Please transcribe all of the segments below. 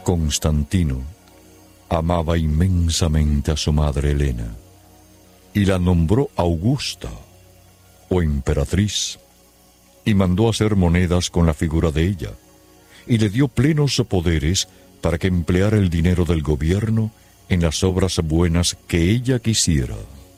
Constantino amaba inmensamente a su madre Helena y la nombró Augusta o emperatriz, y mandó hacer monedas con la figura de ella, y le dio plenos poderes para que empleara el dinero del gobierno en las obras buenas que ella quisiera.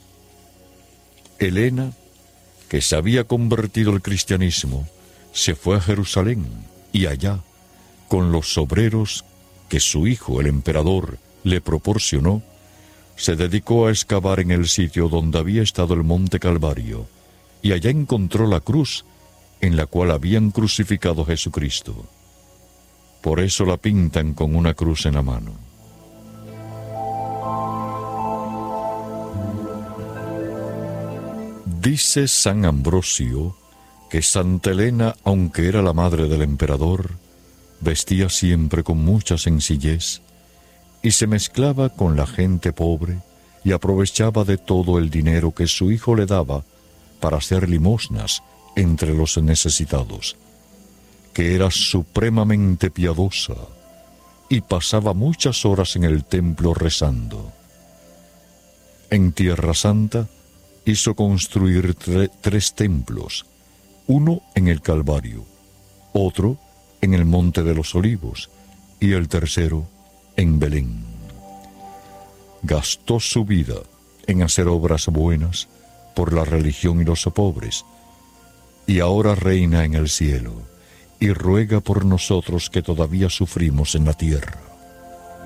Helena, que se había convertido al cristianismo, se fue a Jerusalén, y allá, con los obreros que su hijo, el emperador, le proporcionó, se dedicó a excavar en el sitio donde había estado el monte Calvario, y allá encontró la cruz en la cual habían crucificado a Jesucristo. Por eso la pintan con una cruz en la mano. Dice San Ambrosio que Santa Helena, aunque era la madre del emperador, vestía siempre con mucha sencillez y se mezclaba con la gente pobre y aprovechaba de todo el dinero que su hijo le daba para hacer limosnas entre los necesitados, que era supremamente piadosa y pasaba muchas horas en el templo rezando. En Tierra Santa hizo construir tres templos, uno en el Calvario, otro en el Monte de los Olivos y el tercero en Belén. Gastó su vida en hacer obras buenas por la religión y los pobres, y ahora reina en el cielo y ruega por nosotros que todavía sufrimos en la tierra.